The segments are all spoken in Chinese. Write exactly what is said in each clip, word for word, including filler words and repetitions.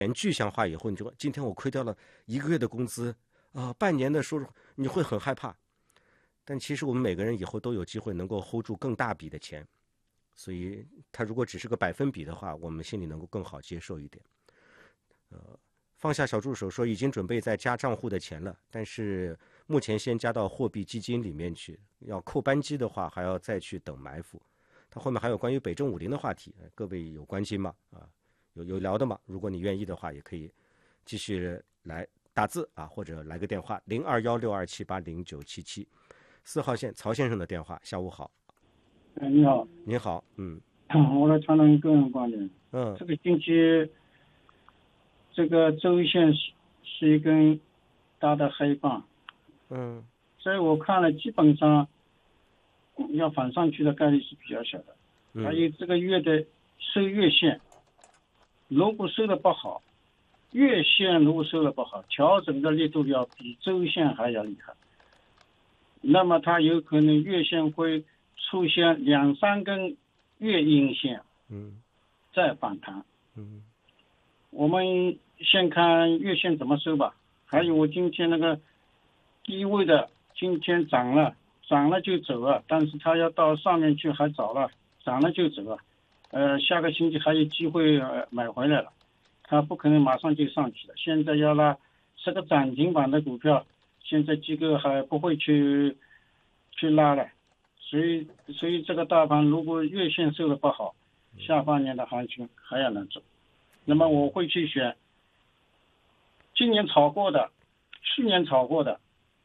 很具象化以后，你说今天我亏掉了一个月的工资啊、呃，半年的收入，你会很害怕。但其实我们每个人以后都有机会能够 hold 住更大笔的钱，所以它如果只是个百分比的话，我们心里能够更好接受一点。呃，放下小助手说已经准备在加账户的钱了，但是目前先加到货币基金里面去，要扣扳机的话还要再去等埋伏。他后面还有关于北证五零的话题，各位有关心吗？啊，有有聊的吗？如果你愿意的话，也可以继续来打字啊，或者来个电话零二幺六二七八零九七七。四号线曹先生的电话，下午好。 哎，你好。 你好，嗯， 我来谈谈个人观点。 嗯， 这个星期，这个周线是是一根大的黑棒， 嗯， 所以我看了，基本上要反上去的概率是比较小的。 嗯， 还有这个月的收月线，如果收的不好，月线如果收的不好，调整的力度要比周线还要厉害。那么它有可能月线会出现两三根月阴线， 嗯， 再反弹。 嗯， 我们先看月线怎么收吧。还有我今天那个低位的，今天涨了，涨了就走了，但是它要到上面去还早了，涨了就走了。呃，下个星期还有机会、呃、买回来了，它不可能马上就上去了。现在要拉这个涨停板的股票，现在机构还不会去去拉了，所以所以这个大盘如果月线收的不好，下半年的行情还要能走。那么我会去选今年炒过的，去年炒过的，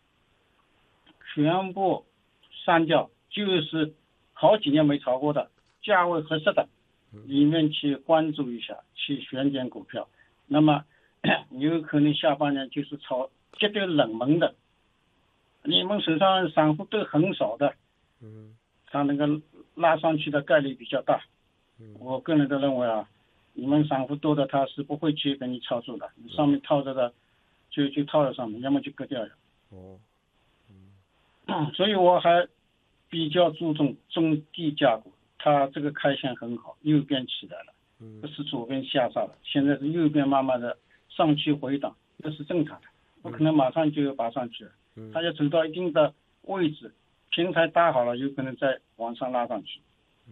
全部删掉，就是好几年没炒过的，价位合适的里面去关注一下，去选点股票。那么有可能下半年就是炒绝对冷门的，你们手上散户都很少的， 嗯， 它那个拉上去的概率比较大。我个人都认为啊，你们散户多的他是不会去跟你操作的，你上面套着的就就套在上面，要么就割掉了。 哦， 嗯，所以我还比较注重中低价股，它这个开线很好，右边起来了，不是左边下杀了，现在是右边慢慢的上去回档，这是正常的，不可能马上就拔上去了，它要走到一定的位置，平台搭好了，有可能再往上拉上去。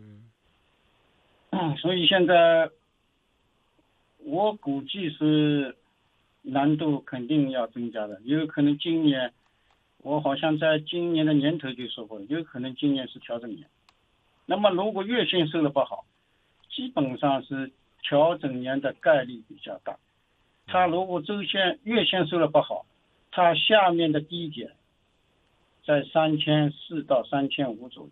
嗯，所以现在我估计是难度肯定要增加的，有可能今年我好像在今年的年头就说过了，有可能今年是调整年。那么如果月线收的不好，基本上是调整年的概率比较大。它如果周线月线收的不好，它下面的低点在三千四到三千五左右。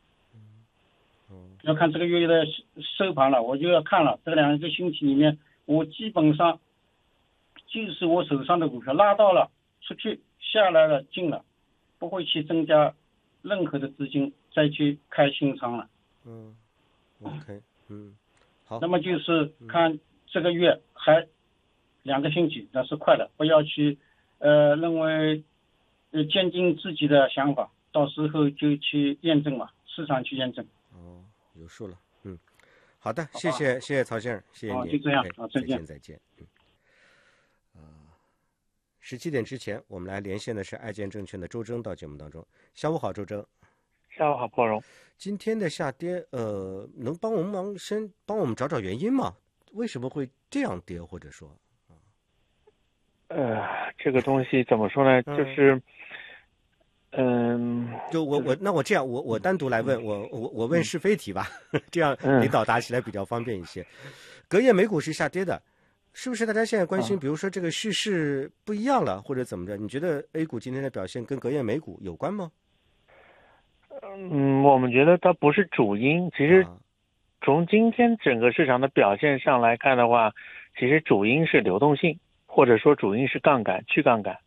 要看这个月的收盘了，我就要看了这两个星期里面，我基本上就是我手上的股票拉到了出去，下来了进了，不会去增加任何的资金再去开新仓了。 嗯 ，OK， 嗯，好。 那么就是看这个月还两个星期，那是快的，不要去呃认为呃坚定自己的想法，到时候就去验证嘛，市场去验证。 哦，有数了，嗯，好的，谢谢谢谢曹先生，谢谢您， 就这样， 好，再见再见，嗯，啊、呃，十七点之前，我们来连线的是爱建证券的周征到节目当中，下午好，周征。 下午好，破荣。 今天的下跌，呃，能帮我们忙先帮我们找找原因吗？为什么会这样跌，或者说， 呃，这个东西怎么说呢？就是。嗯， 就我我那我这样我我单独来问我我我问是非题吧，嗯、这样领导答起来比较方便一些。隔夜美股是下跌的，是不是大家现在关心？比如说这个叙事不一样了，或者怎么着？你觉得 A 股今天的表现跟隔夜美股有关吗？ 嗯，我们觉得它不是主因。其实从今天整个市场的表现上来看的话，其实主因是流动性，或者说主因是杠杆去杠杆。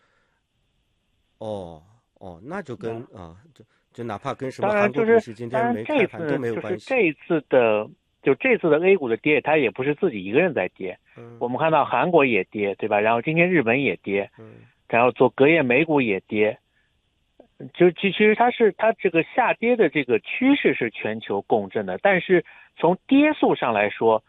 哦。哦，那就跟、嗯、啊，就就哪怕跟什么当然韩国股市今天没开盘都没有关系。 就是这一次的，就这次的 A 股的跌，它也不是自己一个人在跌。 嗯， 我们看到韩国也跌，对吧？然后今天日本也跌， 嗯， 然后做隔夜美股也跌。就其实它是它这个下跌的这个趋势是全球共振的，但是从跌速上来说，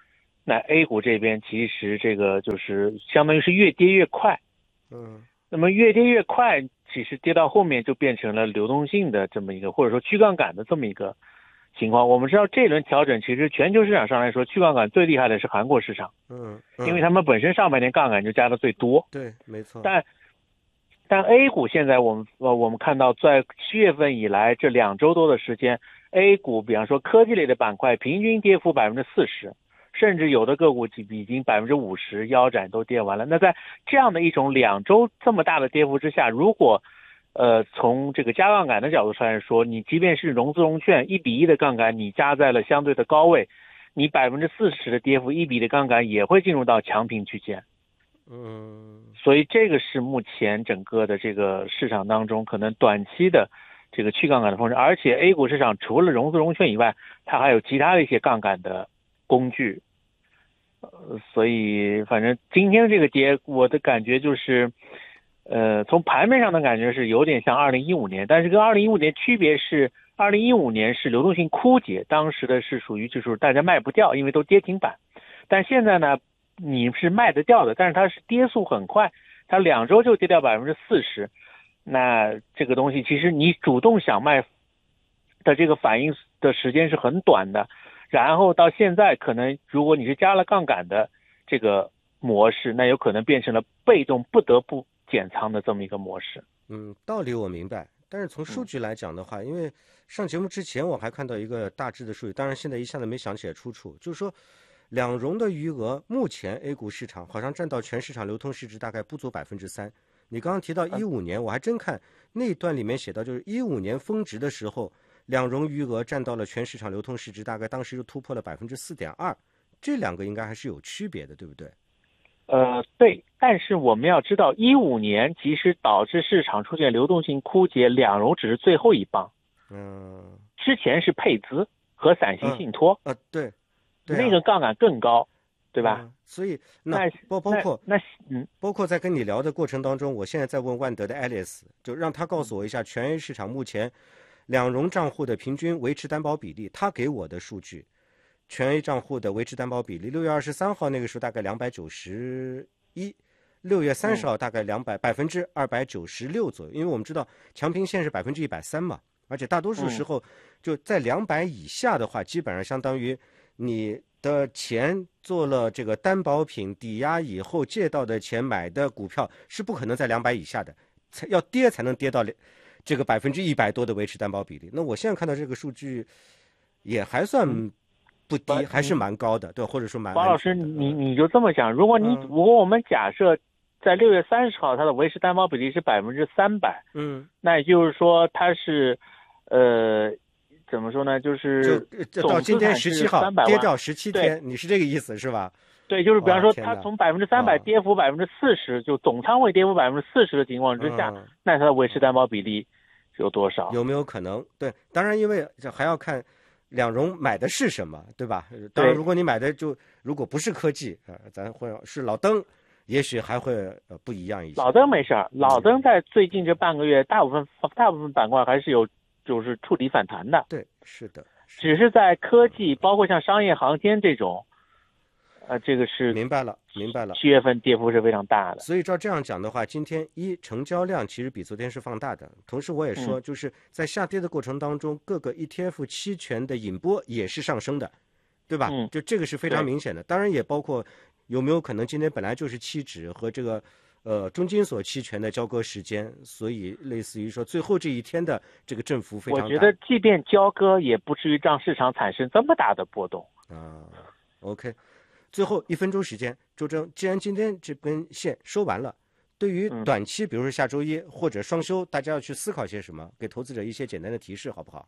那 A 股这边其实这个就是相当于是越跌越快， 嗯， 那么越跌越快，其实跌到后面就变成了流动性的这么一个，或者说去杠杆的这么一个情况。我们知道这轮调整其实全球市场上来说，去杠杆最厉害的是韩国市场， 嗯，嗯因为他们本身上半年杠杆就加的最多。 对，没错。 但但 A 股现在我们呃我们看到，在七月份以来这两周多的时间 ，A 股比方说科技类的板块平均跌幅百分之四十。甚至有的个股已经百分之五十腰斩都跌完了。那在这样的一种两周这么大的跌幅之下，如果呃从这个加杠杆的角度上来说，你即便是融资融券一比一的杠杆，你加在了相对的高位，你百分之四十的跌幅，一比的杠杆也会进入到强平区间。 嗯， 所以这个是目前整个的这个市场当中可能短期的这个去杠杆的方式。而且 A 股市场除了融资融券以外，它还有其他的一些杠杆的工具，呃，所以反正今天这个跌，我的感觉就是，呃，从盘面上的感觉是有点像二零一五年，但是跟二零一五年区别是，二零一五年是流动性枯竭，当时的是属于就是大家卖不掉，因为都跌停板，但现在呢，你是卖得掉的，但是它是跌速很快，它两周就跌掉百分之四十，那这个东西其实你主动想卖的这个反应的时间是很短的。然后到现在，可能如果你是加了杠杆的这个模式，那有可能变成了被动不得不减仓的这么一个模式。 嗯，道理我明白，但是从数据来讲的话，嗯、因为上节目之前我还看到一个大致的数据，当然现在一下子没想起来出处，就是说两融的余额，目前 A 股市场好像占到全市场流通市值大概不足百分之三。你刚刚提到一五年，我还真看那段里面写到，就是一五年峰值的时候。两融余额占到了全市场流通市值，大概当时就突破了百分之四点二，这两个应该还是有区别的，对不对？ 呃，对，但是我们要知道，一五年即使导致市场出现流动性枯竭，两融只是最后一棒， 嗯， 之前是配资和伞形信托， 呃，对，对啊、 那个杠杆更高，对吧？ 嗯、所以那包包括那嗯， 包括在跟你聊的过程当中，我现在在问万德的 Alice， 就让他告诉我一下全 A 市场目前。两融账户的平均维持担保比例，他给我的数据，全 A 账户的维持担保比例，六月二十三号那个时候大概两百九十一，六月三十号大概两百百分之二百九十六左右，因为我们知道强平线是百分之一百三嘛，而且大多数时候就在两百以下的话，基本上相当于你的钱做了这个担保品抵押以后借到的钱买的股票是不可能在两百以下的，才要跌才能跌到这个百分之一百多的维持担保比例。那我现在看到这个数据也还算不低，嗯、还是蛮高的，对，或者说蛮。 王老师，你你就这么想，如果你、嗯、如果我们假设在六月三十号它的维持担保比例是百分之三百， 嗯， 那也就是说它是呃怎么说呢？就是就到今天十七号跌掉十七天，你是这个意思是吧？ 对，就是比方说它从百分之三百跌幅百分之四十，就总仓位跌幅百分之四十的情况之下，嗯、那它的维持担保比例有多少？ 有没有可能？对，当然因为这还要看两融买的是什么，对吧？当然，如果你买的就如果不是科技，呃，咱会是老登，也许还会呃不一样一些。 老登没事儿，老登在最近这半个月，大部分大部分板块还是有就是触底反弹的。 对，是的。 是只是在科技，包括像商业航天这种。呃，这个是明白了，明白了。 七月份跌幅是非常大的， 所以照这样讲的话，今天一成交量其实比昨天是放大的。同时我也说，就是在下跌的过程当中，嗯、各个 E T F 期权的引波也是上升的，对吧？ 嗯， 就这个是非常明显的。当然也包括有没有可能今天本来就是期指和这个呃中金所期权的交割时间，所以类似于说最后这一天的这个振幅非常大。 我觉得即便交割也不至于让市场产生这么大的波动啊。OK。最后一分钟时间，周征，既然今天这根线收完了，对于短期，比如说下周一或者双休，大家要去思考些什么？给投资者一些简单的提示，好不好？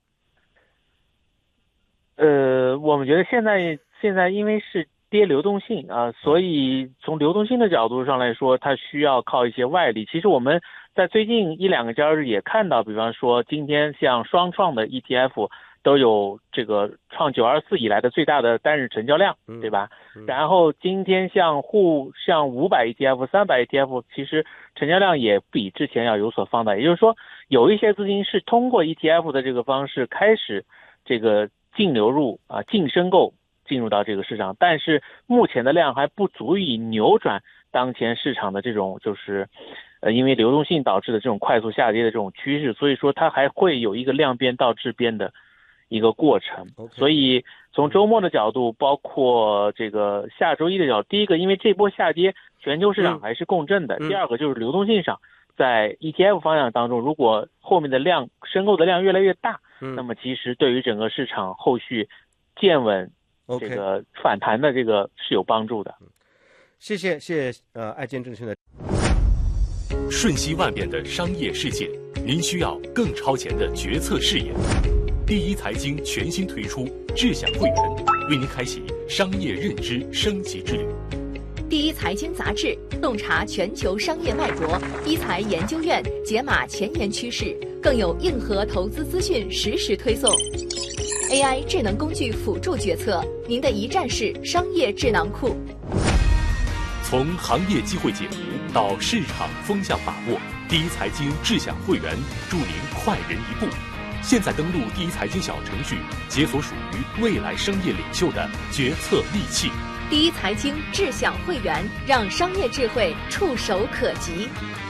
呃，我们觉得现在现在因为是跌流动性啊，所以从流动性的角度上来说，它需要靠一些外力。其实我们在最近一两个交易日也看到，比方说今天像双创的 E T F。都有这个创九二四以来的最大的单日成交量，对吧？嗯嗯、然后今天像沪像五百 E T F、三百 E T F， 其实成交量也比之前要有所放大。也就是说，有一些资金是通过 E T F 的这个方式开始这个净流入啊、净申购进入到这个市场，但是目前的量还不足以扭转当前市场的这种就是呃因为流动性导致的这种快速下跌的这种趋势，所以说它还会有一个量变到质变的一个过程。 Okay. 所以从周末的角度，包括这个下周一的角度，第一个因为这波下跌全球市场还是共振的， 嗯、 第二个就是流动性上，在 E T F 方向当中，如果后面的量申购的量越来越大， 嗯、 那么其实对于整个市场后续见稳这个反弹的这个是有帮助的。 Okay. 谢谢谢谢呃爱建证券的。 瞬息万变的商业世界，您需要更超前的决策视野。第一财经全新推出智享会员，为您开启商业认知升级之旅。 第一财经杂志洞察全球商业脉搏，一财研究院解码前沿趋势，更有硬核投资资讯实时推送。A I 智能工具辅助决策，您的一站式商业智囊库。 从行业机会解读到市场风向把握，第一财经智享会员助您快人一步。现在登录第一财经小程序，解锁属于未来商业领袖的决策利器。 第一财经智享会员，让商业智慧触手可及。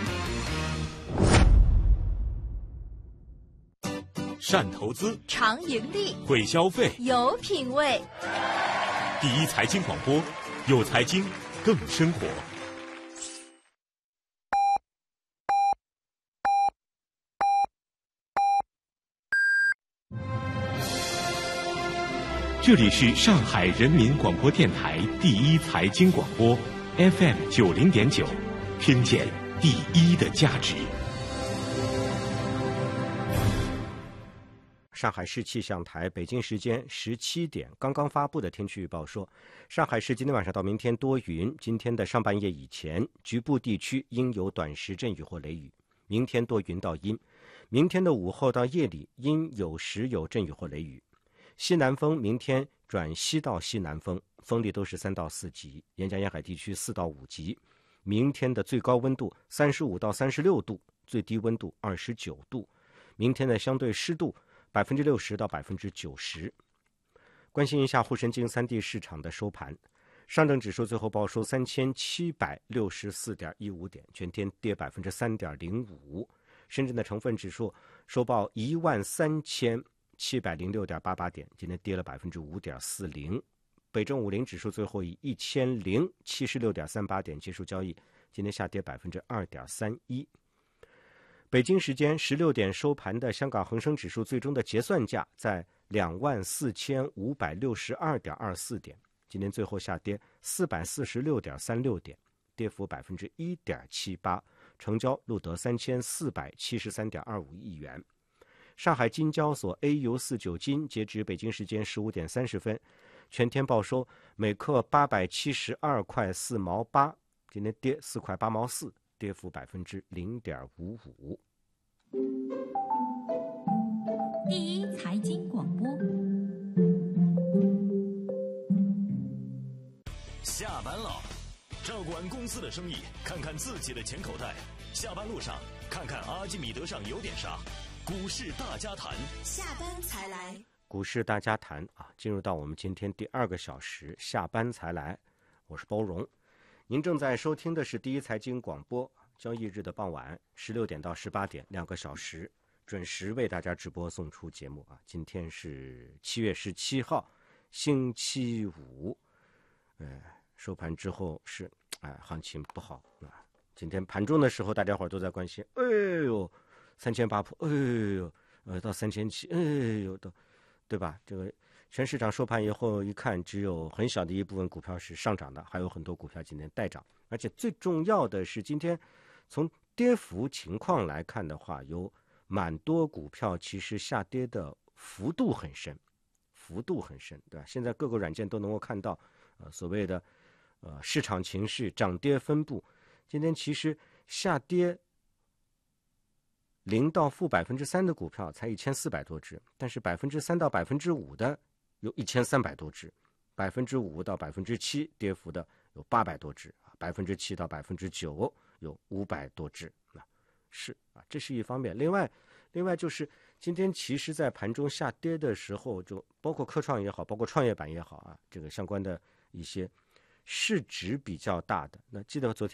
善投资， 常盈利， 会消费， 有品位。 第一财经广播，有财经更生活。这里是上海人民广播电台第一财经广播 F M 九零点九，听见第一的价值。 上海市气象台北京时间十七点刚刚发布的天气预报说，上海市今天晚上到明天多云，今天的上半夜以前，局部地区应有短时阵雨或雷雨，明天多云到阴，明天的午后到夜里阴有时有阵雨或雷雨。西南风明天转西到西南风，风力都是三到四级，沿江沿海地区四到五级。明天的最高温度三十五到三十六度，最低温度二十九度。明天的相对湿度百分之六十到百分之九十。关心一下沪深京三地市场的收盘，上证指数最后报收三千七百六十四点一五点，全天跌百分之三点零五。深圳的成分指数收报一万三千七百零六点八八点，今天跌了百分之五点四零。北证五零指数最后以一千零七十六点三八点结束交易，今天下跌百分之二点三一。北京时间十六点收盘的香港恒生指数最终的结算价在两万四千五百六十二点二四点，今天最后下跌四百四十六点三六点，跌幅百分之一点七八，成交录得三千四百七十三点二五亿元。上海金交所 A 油四九金截止北京时间十五点三十分，全天报收每克八百七十二块四毛八，今天跌四块八毛四，跌幅百分之零点五五。 第一财经广播， 下班了，照顾完公司的生意，看看自己的钱口袋。下班路上，看看阿基米德上有点啥。股市大家谈， 下班才来。 股市大家谈啊，进入到我们今天第二个小时，下班才来。我是包荣，您正在收听的是第一财经广播，交易日的傍晚十六点到十八点，两个小时准时为大家直播送出节目啊。今天是七月十七号，星期五，呃，收盘之后是哎，行情不好啊。今天盘中的时候，大家伙都在关心，哎呦。三千八破，哎呦，呃，到三千七，哎呦，都，对吧？这个全市场收盘以后一看，只有很小的一部分股票是上涨的，还有很多股票今天带涨。而且最重要的是，今天从跌幅情况来看的话，有蛮多股票其实下跌的幅度很深，幅度很深，对吧？现在各个软件都能够看到，呃，所谓的呃市场情绪涨跌分布，今天其实下跌。零到负百分之三的股票才一千四百多只，但是百分之三到百分之五的有一千三百多只，百分之五到百分之七跌幅的有八百多只，百分之七到百分之九有五百多只，啊，是啊，这是一方面。另外，另外就是今天其实在盘中下跌的时候，就包括科创也好，包括创业板也好啊，这个相关的一些市值比较大的，那记得昨天